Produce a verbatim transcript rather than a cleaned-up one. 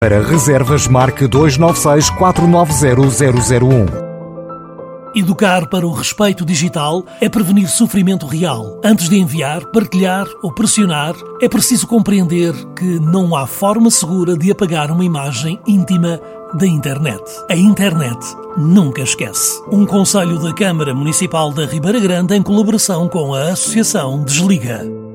Para reservas, marque dois nove seis, quatro nove zero, zero zero um. Educar para o respeito digital é prevenir sofrimento real. Antes de enviar, partilhar ou pressionar, é preciso compreender que não há forma segura de apagar uma imagem íntima da internet. A internet nunca esquece. Um conselho da Câmara Municipal da Ribeira Grande em colaboração com a Associação Desliga.